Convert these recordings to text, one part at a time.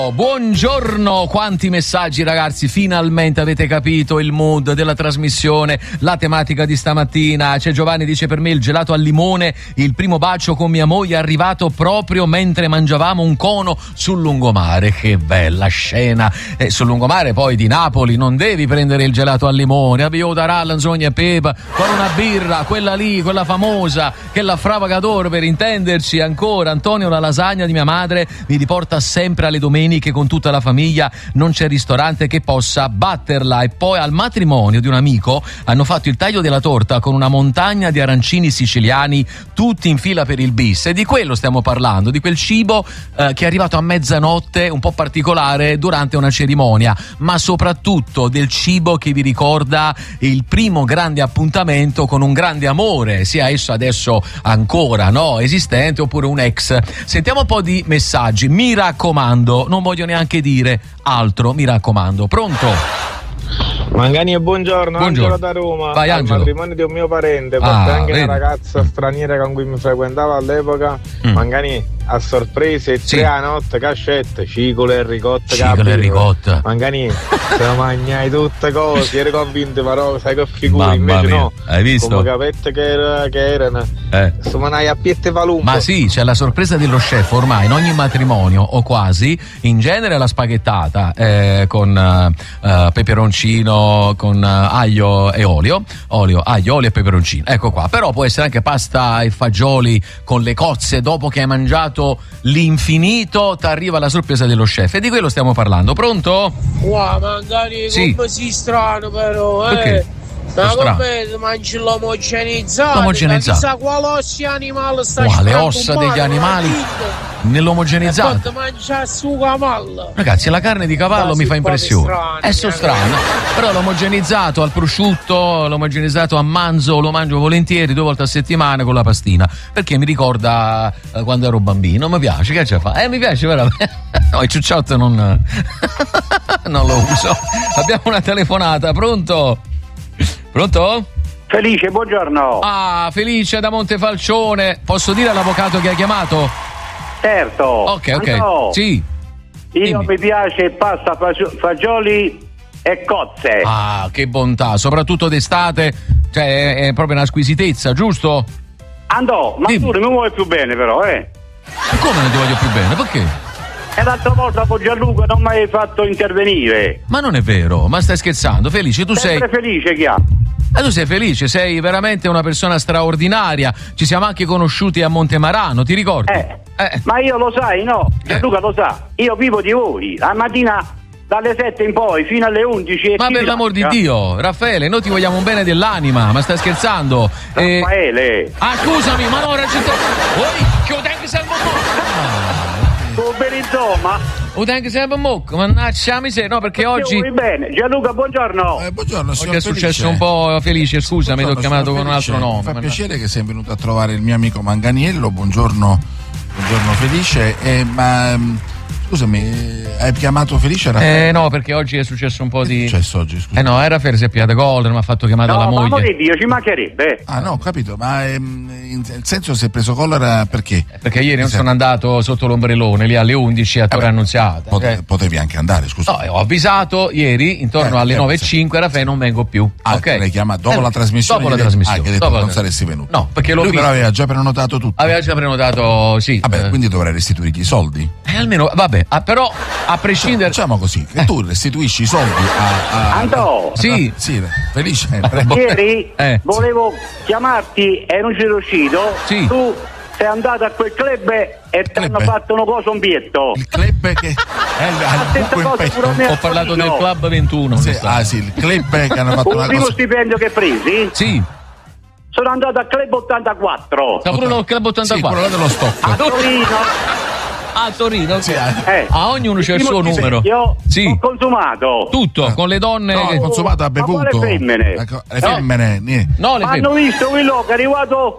buongiorno, quanti messaggi ragazzi, finalmente avete capito il mood della trasmissione, la tematica di stamattina. C'è Giovanni, dice: per me il gelato al limone, il primo bacio con mia moglie è arrivato proprio mentre mangiavamo un cono sul lungomare. Che bella scena, sul lungomare poi di Napoli non devi prendere il gelato al limone, avevo da Rallanzogna e Pepa con una birra, quella lì, quella famosa, che la Fravagador per intenderci. Ancora Antonio, la lasagna di mia madre mi riporta sempre alle domeniche con tutta la famiglia, non c'è ristorante che possa batterla. E poi al matrimonio di un amico hanno fatto il taglio della torta con una montagna di arancini siciliani tutti in fila per il bis, e di quello stiamo parlando, di quel cibo che è arrivato a mezzanotte, un po' particolare durante una cerimonia, ma soprattutto del cibo che vi ricorda il primo grande appuntamento con un grande amore, sia esso adesso ancora esistente oppure un ex. Sentiamo un po' di messaggi, mi raccomando, non voglio neanche dire altro, mi raccomando. Pronto? Mangani, buongiorno. Angelo da Roma. Vai, Angelo. Al matrimonio di un mio parente, portai anche una ragazza straniera con cui mi frequentava all'epoca. Mangani, a sorprese, 3 a notte, cascette, cicole e ricotta. Mangani, se lo mangiai tutte cose, ero convinto, però sai che figure, invece no. Hai visto? Come capette che erano. Sto manai a piette valumbo. Ma sì, c'è la sorpresa dello chef ormai in ogni matrimonio, o quasi, in genere la spaghettata con peperoncino, con aglio e olio, aglio e peperoncino. Ecco qua. Però può essere anche pasta e fagioli con le cozze dopo che hai mangiato l'infinito, ti arriva la sorpresa dello chef, e di quello stiamo parlando. Pronto? Wow, magari come si strano però, Perché? Ma come mangi l'omogenizzato? Chissà quale ossa animale sta quale ossa degli animali nell'omogenizzato? Mangia su cavallo. Ragazzi, la carne di cavallo mi fa impressione. È so strano. Però l'omogenizzato al prosciutto, l'omogenizzato a manzo lo mangio volentieri 2 volte a settimana con la pastina, perché mi ricorda quando ero bambino. Mi piace, che ce fa? Mi piace veramente. No, il ciucciotto non lo uso. Abbiamo una telefonata, pronto? Pronto? Felice, buongiorno. Felice da Montefalcione. Posso dire all'avvocato che ha chiamato? Certo. Ok. No. Sì. Io mi piace pasta, fagioli e cozze. Che bontà, soprattutto d'estate, cioè è proprio una squisitezza, giusto? Andò, ma tu non mi vuoi più bene però, Come non ti voglio più bene? Perché? E l'altra volta con Gianluca non mi hai fatto intervenire. Ma non è vero, ma stai scherzando? Felice, tu sempre sei felice chi ha? Tu sei felice, sei veramente una persona straordinaria. Ci siamo anche conosciuti a Montemarano, ti ricordi? Ma io lo sai, no? Gianluca lo sa. Io vivo di voi. La mattina dalle 7 in poi fino alle 11. Ma per l'amor di Dio, Raffaele, noi ti vogliamo un bene dell'anima, ma stai scherzando? Raffaele. Scusami, ma no, che ho detto sempre mannaggia miseria, no, perché oggi. Bene, Gianluca, buongiorno. Buongiorno, signor Oggi è successo un po', Felice, scusami, ti ho chiamato con un altro nome. Mi fa piacere che sei venuto a trovare il mio amico Manganiello. Buongiorno Felice. Scusami, hai chiamato Felice? No, perché oggi è successo un po' di. Che è successo oggi, scusa? No, era Fersi a Piade Golden, mi ha fatto chiamare la moglie. Ma Dio, ci mancherebbe. No, ho capito, ma nel senso, si è preso collera perché? Perché ieri non sono andato sotto l'ombrellone lì alle 11 a Torre Annunziata. Potevi anche andare, scusa. No, ho avvisato ieri intorno alle 9:05, Raffaele, non vengo più. Ok. Lei chiama dopo la trasmissione? Dopo la trasmissione. Che ha detto non saresti venuto. No, perché lui però aveva già prenotato tutto. Aveva già prenotato, sì. Vabbè, quindi dovrei restituirgli i soldi. Almeno, vabbè, però a prescindere. Facciamo così, che tu restituisci i soldi a Andò. Sì, Felice. Ieri volevo chiamarti e non ci sono riuscito. Sì. Tu sei andato a quel club e ti hanno fatto una cosa, un bietto. Il club che ho parlato del Club 21. Sì, il club che hanno fatto una primo cosa. stipendio che presi? Sì. Sono andato al Club 84. Sta pure il Club 84. Sì, quello dello stock. A Torino. A Torino, sì. A ognuno c'è il suo numero. Sì. Ho consumato tutto con le donne. No, ho consumato, ha bevuto. Ma le femmine? Le femmine, niente. No, le femmine. Hanno visto quello che è arrivato.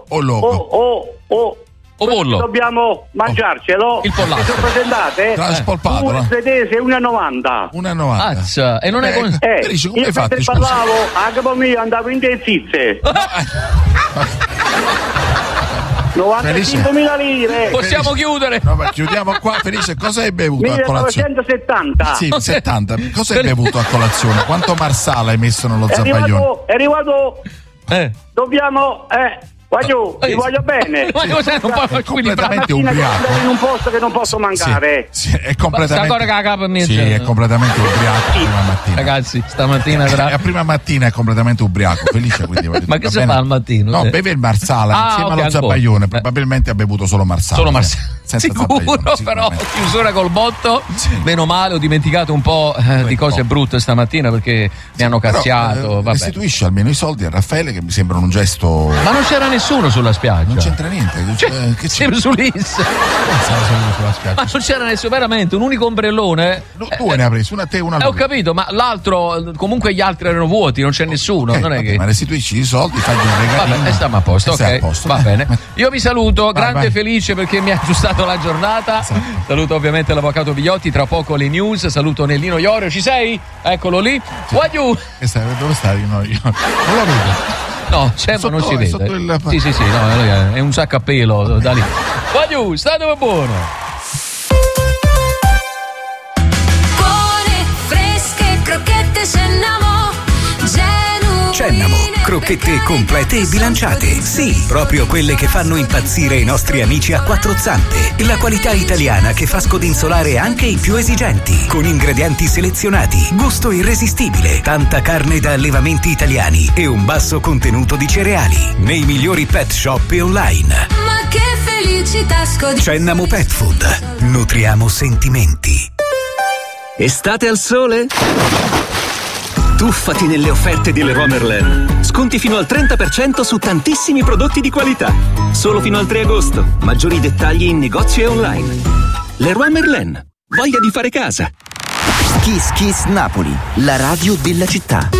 pollo. Dobbiamo mangiarcelo. Il pollaio. Si sono presentate? Traspolpato. Una svedese 1,90. 1,90. E non è come hai fatto? Io parlavo, a capo mio andavo in te zizze. 95.000 lire. Possiamo chiudere? No, ma chiudiamo qua. Felice, cosa hai bevuto a colazione? 1970. Sì, 70. Cosa hai bevuto a colazione? Quanto marsala hai messo nello zabaione? È arrivato. Dobbiamo. Voglio bene. È completamente ubriaco. In un posto che non posso mancare. Sì, è completamente. Sì, è completamente ubriaco prima mattina. Ragazzi, stamattina la prima mattina è completamente ubriaco. Felice, quindi ma che si fa al mattino? No, beve il marsala insieme allo zabaione. Probabilmente ha bevuto solo marsala. Sicuro, però chiusura col botto. Sì. Meno male, ho dimenticato un po' di cose brutte stamattina perché mi hanno cazziato. Restituisci almeno i soldi a Raffaele, che mi sembrano un gesto. Ma non c'era nessuno sulla spiaggia. Non c'entra niente. Che c'era sull'Is. Ma non c'era nessuno, veramente, un unico ombrellone. Tu ne hai preso, una a te e una a lui. Ho capito, ma l'altro, comunque gli altri erano vuoti, non c'è nessuno. Non è che. Ma restituisci i soldi, fagli un regalino. Vabbè, stiamo a posto, ok. Va bene. Io vi saluto, grande Felice perché mi ha aggiustato la giornata. Esatto. Saluto ovviamente l'avvocato Bigliotti, tra poco le news. Saluto Nellino Iorio, ci sei? Eccolo lì. Sì. Dove stai? No, io non lo vedo. No, c'è ma non si vede. Sì, no, è un sacco a pelo da lì. Guagliù, stai dove buono. Buone, fresche, crocchette Cennamo, crocchette complete e bilanciate. Sì, proprio quelle che fanno impazzire i nostri amici a quattro zampe. La qualità italiana che fa scodinzolare anche i più esigenti. Con ingredienti selezionati, gusto irresistibile, tanta carne da allevamenti italiani e un basso contenuto di cereali. Nei migliori pet shop e online. Ma che felicità Cennamo Pet Food. Nutriamo sentimenti. Estate al sole? Tuffati nelle offerte di Leroy Merlin. Sconti fino al 30% su tantissimi prodotti di qualità. Solo fino al 3 agosto. Maggiori dettagli in negozio e online. Leroy Merlin. Voglia di fare casa. Kiss Kiss Napoli, la radio della città.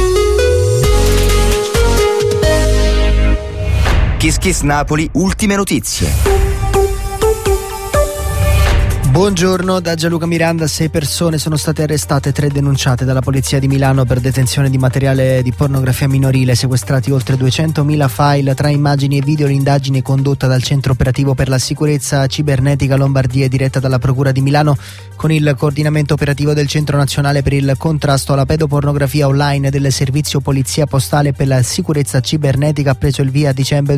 Kiss Kiss Napoli, ultime notizie. Buongiorno, da Gianluca Miranda. 6 persone sono state arrestate, 3 denunciate dalla Polizia di Milano per detenzione di materiale di pornografia minorile, sequestrati oltre 200.000 file tra immagini e video. L'indagine condotta dal Centro Operativo per la Sicurezza Cibernetica Lombardia, diretta dalla Procura di Milano, con il coordinamento operativo del Centro Nazionale per il Contrasto alla Pedopornografia Online del Servizio Polizia Postale per la Sicurezza Cibernetica, ha preso il via a dicembre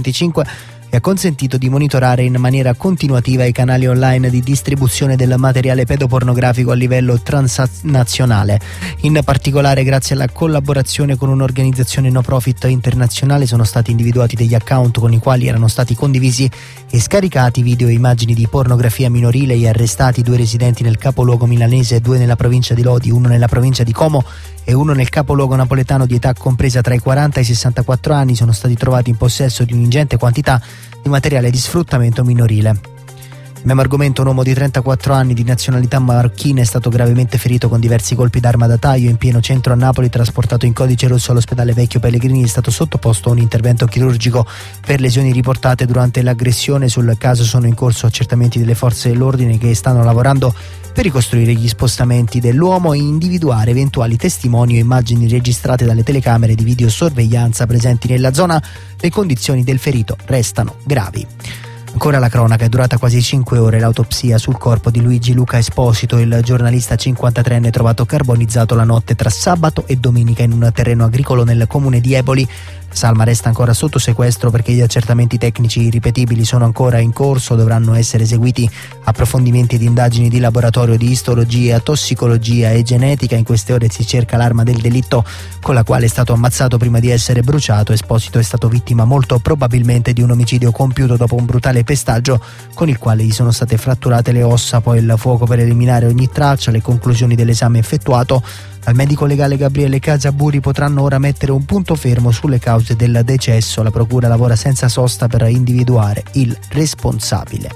2025 e ha consentito di monitorare in maniera continuativa i canali online di distribuzione del materiale pedopornografico a livello transnazionale. In particolare, grazie alla collaborazione con un'organizzazione no profit internazionale, sono stati individuati degli account con i quali erano stati condivisi e scaricati video e immagini di pornografia minorile e arrestati 2 residenti nel capoluogo milanese, 2 nella provincia di Lodi, 1 nella provincia di Como e 1 nel capoluogo napoletano di età compresa tra i 40 e i 64 anni. Sono stati trovati in possesso di un'ingente quantità di materiale di sfruttamento minorile. Memo argomento: un uomo di 34 anni di nazionalità marocchina è stato gravemente ferito con diversi colpi d'arma da taglio in pieno centro a Napoli. Trasportato in codice rosso all'ospedale Vecchio Pellegrini, è stato sottoposto a un intervento chirurgico per lesioni riportate durante l'aggressione. Sul caso sono in corso accertamenti delle forze dell'ordine che stanno lavorando per ricostruire gli spostamenti dell'uomo e individuare eventuali testimoni o immagini registrate dalle telecamere di videosorveglianza presenti nella zona. Le condizioni del ferito restano gravi. Ancora la cronaca: è durata quasi 5 ore l'autopsia sul corpo di Luigi Luca Esposito, il giornalista 53enne trovato carbonizzato la notte tra sabato e domenica in un terreno agricolo nel comune di Eboli. Salma resta ancora sotto sequestro perché gli accertamenti tecnici ripetibili sono ancora in corso. Dovranno essere eseguiti approfondimenti ed indagini di laboratorio di istologia, tossicologia e genetica. In queste ore si cerca l'arma del delitto con la quale è stato ammazzato prima di essere bruciato. Esposito è stato vittima molto probabilmente di un omicidio compiuto dopo un brutale pestaggio con il quale gli sono state fratturate le ossa, poi il fuoco per eliminare ogni traccia. Le conclusioni dell'esame effettuato al medico legale Gabriele Casaburi potranno ora mettere un punto fermo sulle cause del decesso. La procura lavora senza sosta per individuare il responsabile.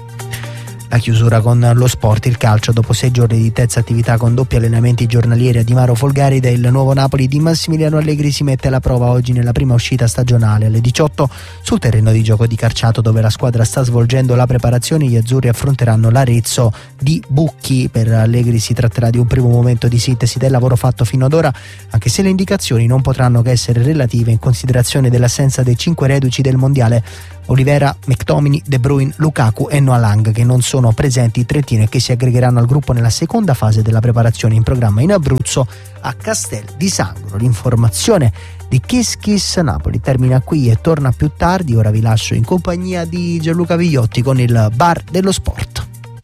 La chiusura con lo sport, il calcio. Dopo 6 giorni di intensa attività con doppi allenamenti giornalieri a Di Maro Folgarida, il nuovo Napoli di Massimiliano Allegri si mette alla prova oggi nella prima uscita stagionale. Alle 18 sul terreno di gioco di Carciato, dove la squadra sta svolgendo la preparazione, gli azzurri affronteranno l'Arezzo di Bucchi. Per Allegri si tratterà di un primo momento di sintesi del lavoro fatto fino ad ora, anche se le indicazioni non potranno che essere relative in considerazione dell'assenza dei 5 reduci del mondiale. Olivera, McTominay, De Bruyne, Lukaku e Noah Lang, che non sono presenti in Trentino e che si aggregheranno al gruppo nella seconda fase della preparazione in programma in Abruzzo a Castel di Sangro. L'informazione di Kiss Kiss Napoli termina qui e torna più tardi. Ora vi lascio in compagnia di Gianluca Vigliotti con il Bar dello Sport.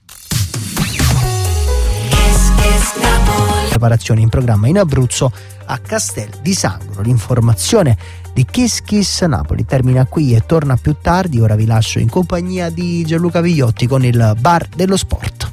Preparazione in programma in Abruzzo a Castel di Sangro. L'informazione di Kiss Kiss Napoli termina qui e torna più tardi. Ora vi lascio in compagnia di Gianluca Vigliotti con il Bar dello Sport.